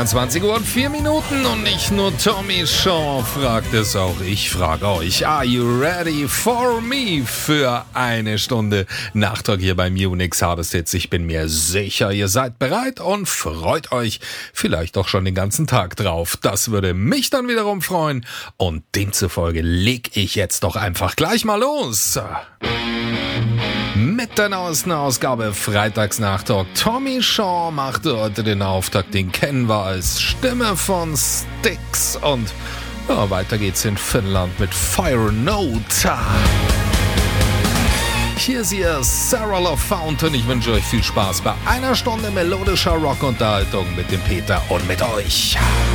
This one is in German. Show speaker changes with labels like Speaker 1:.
Speaker 1: 20 Uhr und 4 Minuten und nicht nur Tommy Shaw fragt es, auch ich frage euch. Are you ready for me für eine Stunde Nachtalk hier beim Unix Hardest Hits? Ich bin mir sicher, ihr seid bereit und freut euch vielleicht auch schon den ganzen Tag drauf. Das würde mich dann wiederum freuen und demzufolge leg ich jetzt doch einfach gleich mal los. Mit der neuesten Ausgabe Freitagsnachtalk. Tommy Shaw machte heute den Auftakt, den kennen wir als Stimme von Styx. Und ja, weiter geht's in Finnland mit Fire Note. Hier ist ihr Sarah LaFount und ich wünsche euch viel Spaß bei einer Stunde melodischer Rockunterhaltung mit dem Peter und mit euch.